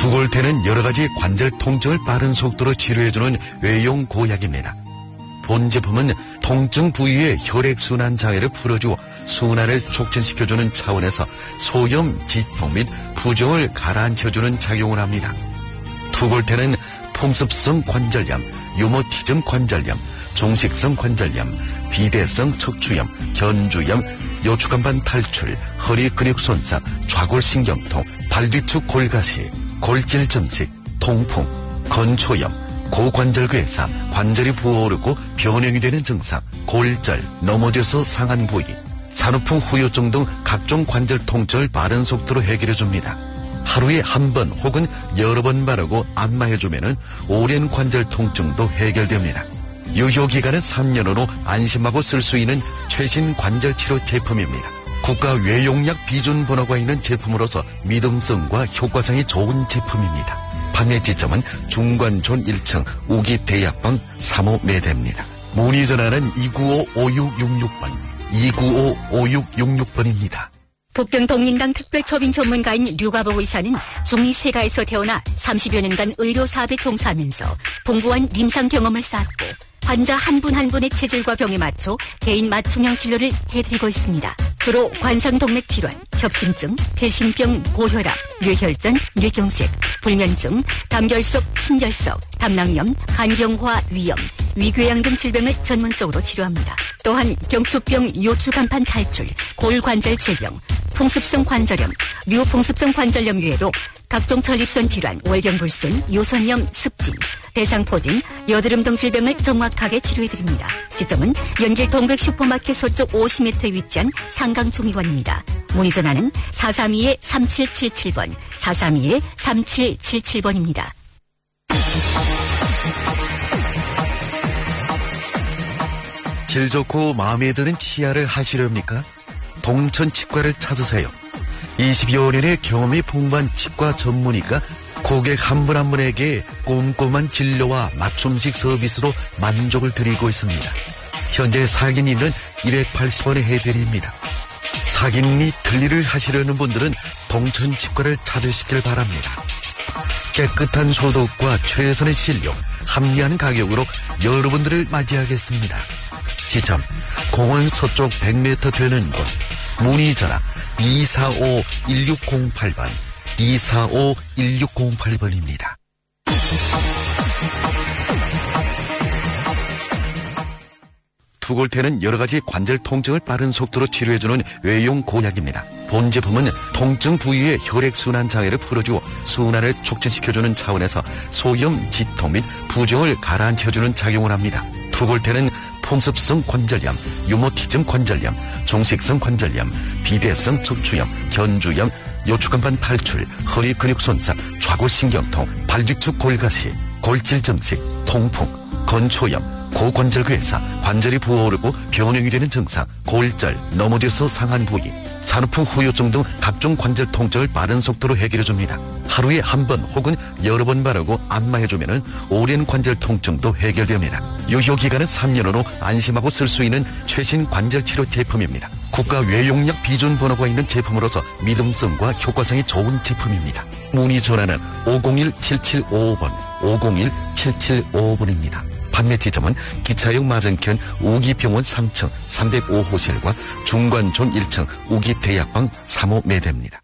투골테는 여러가지 관절 통증을 빠른 속도로 치료해주는 외용 고약입니다. 본 제품은 통증 부위의 혈액순환 장애를 풀어주어 순환을 촉진시켜주는 차원에서 소염, 지통 및 부종을 가라앉혀주는 작용을 합니다. 투골테는 풍습성 관절염, 유모티즘 관절염, 종식성 관절염, 비대성 척추염, 견주염, 요추간반 탈출, 허리 근육 손상, 좌골신경통, 발뒤축 골가시, 골질 증식, 통풍, 건초염, 고관절괴사, 관절이 부어오르고 변형이 되는 증상, 골절, 넘어져서 상한 부위, 산후풍 후유증 등 각종 관절 통증을 빠른 속도로 해결해줍니다. 하루에 한 번 혹은 여러 번 바르고 안마해주면 오랜 관절 통증도 해결됩니다. 유효기간은 3년으로 안심하고 쓸 수 있는 최신 관절치료 제품입니다. 국가 외용약 비준 번호가 있는 제품으로서 믿음성과 효과성이 좋은 제품입니다. 판매 지점은 중관촌 1층 우기대약방 3호 매대입니다. 문의 전화는 295-5666번, 295-5666번입니다. 북경 독립당 특별처빙 전문가인 류가복 의사는 중리 세가에서 태어나 30여 년간 의료 사업에 종사하면서 풍부한臨床경험을 쌓았고 환자 한 분 한 분의 체질과 병에 맞춰 개인 맞춤형 진료를 해드리고 있습니다. 주로 관상동맥 질환, 협심증, 폐심병, 고혈압, 뇌혈전, 뇌경색, 불면증, 담결석, 신결석, 담낭염, 간경화, 위염, 위궤양 등 질병을 전문적으로 치료합니다. 또한 경추병, 요추간판 탈출, 골관절 질병, 풍습성 관절염, 류풍습성 관절염 외에도 각종 전립선 질환, 월경불순, 요선염, 습진, 대상포진, 여드름 등 질병을 정확하게 치료해드립니다. 지점은 연길 동백 슈퍼마켓 서쪽 50m 위치한 상강중의원입니다. 문의 전화는 432-3777번, 432-3777번입니다. 질 좋고 마음에 드는 치아를 하시렵니까? 동천치과를 찾으세요. 20여 년의 경험이 풍부한 치과 전문의가 고객 한 분 한 분에게 꼼꼼한 진료와 맞춤식 서비스로 만족을 드리고 있습니다. 현재 사기니는 280원에 해드립니다. 사기니 틀니를 하시려는 분들은 동천치과를 찾으시길 바랍니다. 깨끗한 소독과 최선의 진료, 합리한 가격으로 여러분들을 맞이하겠습니다. 지점, 공원 서쪽 100m 되는 곳, 문의 전화 245-1608번, 245-1608번입니다. 투골테는 여러가지 관절 통증을 빠른 속도로 치료해주는 외용 고약입니다. 본 제품은 통증 부위의 혈액순환 장애를 풀어주어 순환을 촉진시켜주는 차원에서 소염, 지통 및 부종을 가라앉혀주는 작용을 합니다. 투골테는 풍습성 관절염, 유모티즘 관절염, 종식성 관절염, 비대성 척추염, 견주염, 요추간판 탈출, 허리 근육 손상, 좌골신경통, 발뒤축 골가시, 골질 증식, 통풍, 건초염, 고관절괴사, 관절이 부어오르고 변형이 되는 증상, 골절, 넘어져서 상한 부위, 산후풍 후유증 등 각종 관절 통증을 빠른 속도로 해결해줍니다. 하루에 한 번 혹은 여러 번 바르고 안마해주면 오랜 관절 통증도 해결됩니다. 유효기간은 3년으로 안심하고 쓸 수 있는 최신 관절치료 제품입니다. 국가 외용약 비준 번호가 있는 제품으로서 믿음성과 효과성이 좋은 제품입니다. 문의 전화는 501-7755번, 501-7755번입니다. 판매 지점은 기차역 맞은편 우기병원 3층 305호실과 중관촌 1층 우기대약방 3호 매대입니다.